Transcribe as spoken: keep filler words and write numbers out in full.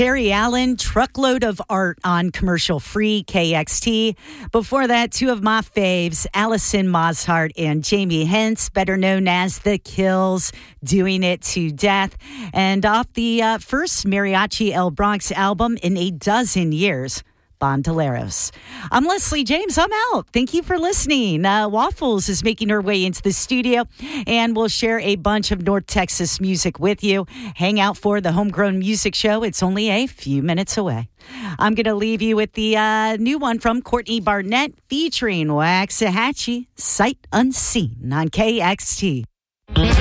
Terry Allen, Truckload of Art on commercial free K X T. Before that, two of my faves, Allison Mozart and Jamie Hentz, better known as The Kills, Doing It to Death. And off the uh, first Mariachi El Bronx album in a dozen years, Bandoleros. I'm Leslie James. I'm out. Thank you for listening. Uh, Waffles is making her way into the studio, and we'll share a bunch of North Texas music with you. Hang out for the Homegrown Music Show. It's only a few minutes away. I'm going to leave you with the uh, new one from Courtney Barnett featuring Waxahachie, Sight Unseen on K X T.